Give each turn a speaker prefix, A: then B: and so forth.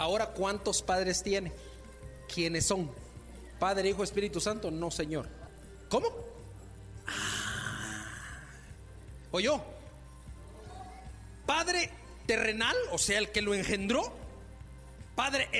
A: Ahora, ¿cuántos padres tiene? ¿Quiénes son? ¿Padre, Hijo, Espíritu Santo? No, Señor. ¿Cómo? ¿Oyó? Padre terrenal, o sea, el que lo engendró. Padre